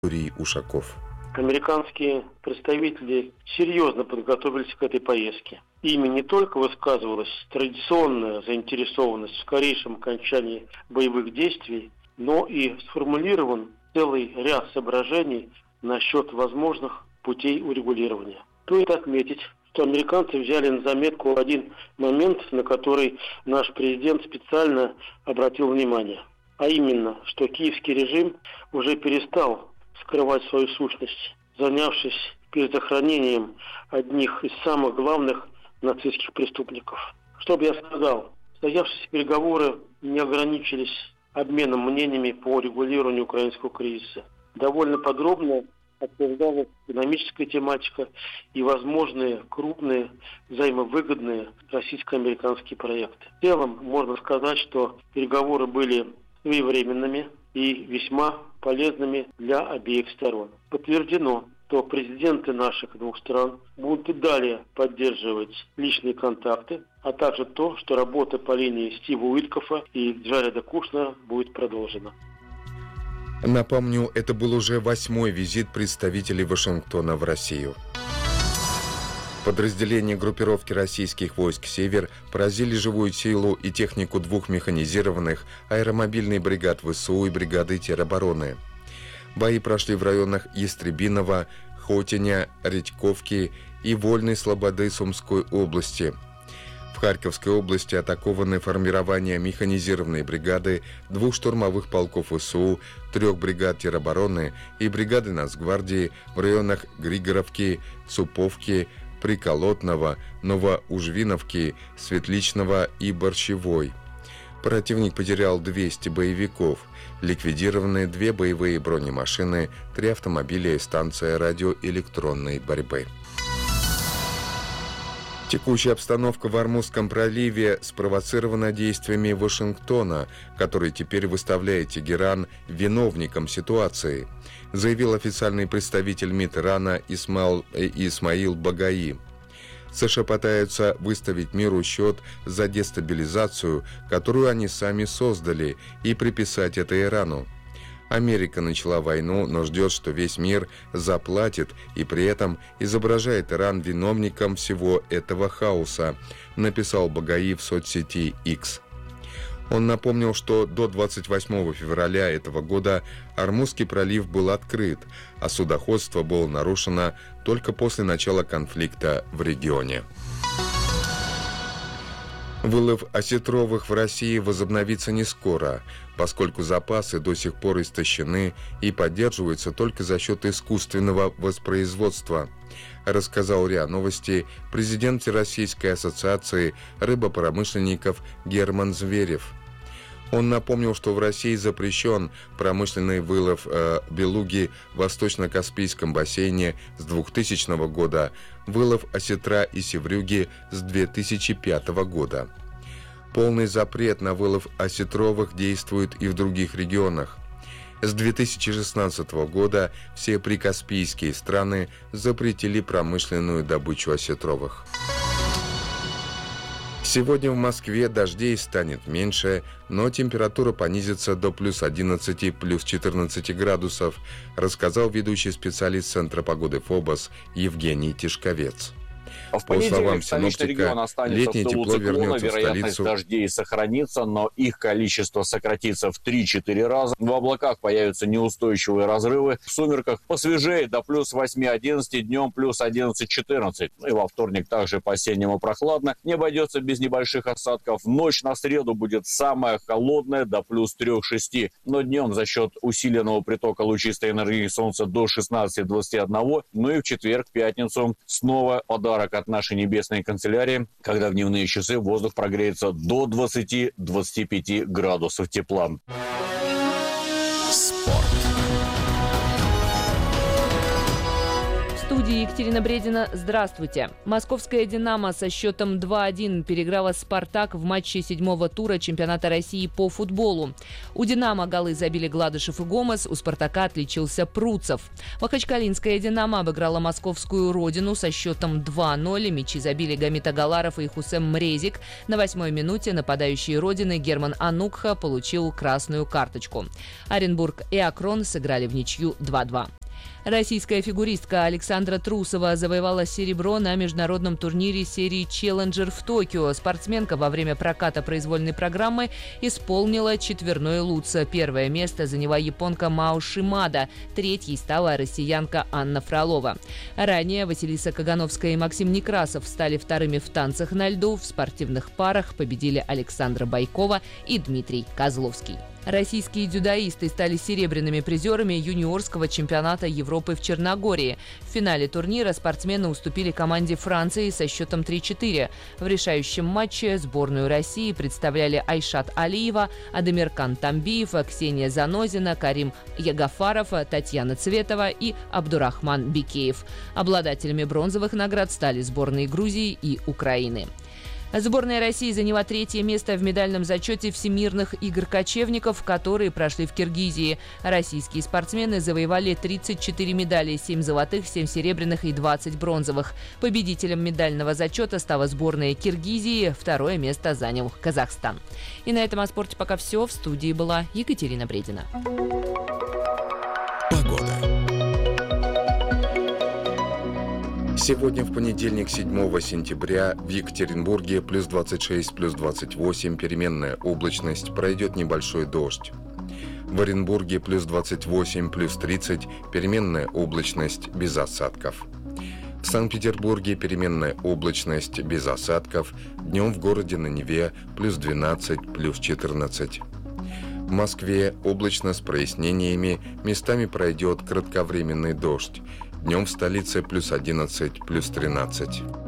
Юрий Ушаков. Американские представители серьезно подготовились к этой поездке. Ими не только высказывалась традиционная заинтересованность в скорейшем окончании боевых действий, но и сформулирован целый ряд соображений насчет возможных путей урегулирования. Стоит отметить, что американцы взяли на заметку один момент, на который наш президент специально обратил внимание. А именно, что киевский режим уже перестал скрывать свою сущность, занявшись перезахоронением одних из самых главных нацистских преступников. Что бы я сказал, состоявшиеся переговоры не ограничились обменом мнениями по регулированию украинского кризиса. Довольно подробно обсуждалась экономическая тематика и возможные крупные взаимовыгодные российско-американские проекты. В целом можно сказать, что переговоры были своевременными и весьма полезными для обеих сторон. Подтверждено, что президенты наших двух стран будут и далее поддерживать личные контакты, а также то, что работа по линии Стива Уиткофа и Джареда Кушнера будет продолжена. Напомню, это был уже 8-й визит представителей Вашингтона в Россию. Подразделения группировки российских войск «Север» поразили живую силу и технику двух механизированных аэромобильных бригад ВСУ и бригады теробороны. Бои прошли в районах Ястребиного, Хотиня, Редьковки и Вольной Слободы Сумской области. В Харьковской области атакованы формирования механизированной бригады, 2 штурмовых полков ВСУ, 3 бригад теробороны и бригады Нацгвардии в районах Григоровки, Цуповки, Приколотного, Новоужвиновки, Светличного и Борщевой. Противник потерял 200 боевиков. Ликвидированы 2 боевые бронемашины, 3 автомобиля и станция радиоэлектронной борьбы. Текущая обстановка в Ормузском проливе спровоцирована действиями Вашингтона, который теперь выставляет Тегеран виновником ситуации, заявил официальный представитель МИД Ирана Исмаил Багаи. США пытаются выставить миру счет за дестабилизацию, которую они сами создали, и приписать это Ирану. Америка начала войну, но ждет, что весь мир заплатит, и при этом изображает Иран виновником всего этого хаоса, написал Багаи в соцсети X. Он напомнил, что до 28 февраля этого года Ормузский пролив был открыт, а судоходство было нарушено только после начала конфликта в регионе. Вылов осетровых в России возобновится не скоро, поскольку запасы до сих пор истощены и поддерживаются только за счет искусственного воспроизводства, рассказал РИА Новости президент Российской ассоциации рыбопромышленников Герман Зверев. Он напомнил, что в России запрещен промышленный вылов белуги в Восточно-Каспийском бассейне с 2000 года, вылов осетра и севрюги с 2005 года. Полный запрет на вылов осетровых действует и в других регионах. С 2016 года все прикаспийские страны запретили промышленную добычу осетровых. Сегодня в Москве дождей станет меньше, но температура понизится до плюс 11, плюс 14 градусов, рассказал ведущий специалист Центра погоды ФОБОС Евгений Тишковец. В понедельник столичный регион останется в тылу циклона, вероятность дождей сохранится, но их количество сократится в 3-4 раза. В облаках появятся неустойчивые разрывы. В сумерках посвежеет до плюс 8-11, днем плюс 11-14. Ну и во вторник также по-осеннему прохладно. Не обойдется без небольших осадков. Ночь на среду будет самая холодная, до плюс 3-6. Но днем за счет усиленного притока лучистой энергии Солнца до 16-21. Ну и в четверг, пятницу снова подарок от нашей небесной канцелярии, когда в дневные часы воздух прогреется до 20-25 градусов тепла. Спорт. В студии студии Екатерина Бредина. Здравствуйте. Московская «Динамо» со счетом 2-1 переиграла «Спартак» в матче 7-го тура чемпионата России по футболу. У «Динамо» голы забили Гладышев и Гомес, у «Спартака» отличился Пруцев. Махачкалинская «Динамо» обыграла московскую «Родину» со счетом 2-0. Мячи забили Гамит Агаларов и Хусем Мрезик. На 8-й минуте нападающий «Родины» Герман Анукха получил красную карточку. Оренбург и Акрон сыграли в ничью 2-2. Российская фигуристка Александра Трусова завоевала серебро на международном турнире серии «Челленджер» в Токио. Спортсменка во время проката произвольной программы исполнила четверное луцо. Первое место заняла японка Мао Шимада. Третьей стала россиянка Анна Фролова. Ранее Василиса Кагановская и Максим Некрасов стали вторыми в танцах на льду. В спортивных парах победили Александра Байкова и Дмитрий Козловский. Российские дзюдоисты стали серебряными призерами юниорского чемпионата Европы в Черногории. В финале турнира спортсмены уступили команде Франции со счетом 3-4. В решающем матче сборную России представляли Айшат Алиева, Адемиркан Тамбиев, Ксения Занозина, Карим Ягафаров, Татьяна Цветова и Абдурахман Бикеев. Обладателями бронзовых наград стали сборные Грузии и Украины. Сборная России заняла третье место в медальном зачете Всемирных игр кочевников, которые прошли в Киргизии. Российские спортсмены завоевали 34 медали, 7 золотых, 7 серебряных и 20 бронзовых. Победителем медального зачета стала сборная Киргизии, второе место занял Казахстан. И на этом о спорте пока все. В студии была Екатерина Бредина. Сегодня, в понедельник, 7 сентября, в Екатеринбурге плюс 26, плюс 28, переменная облачность, пройдет небольшой дождь. В Оренбурге плюс 28, плюс 30, переменная облачность, без осадков. В Санкт-Петербурге переменная облачность, без осадков, днем в городе на Неве плюс 12, плюс 14. В Москве облачно с прояснениями, местами пройдет кратковременный дождь. Днем в столице плюс 11, плюс 13.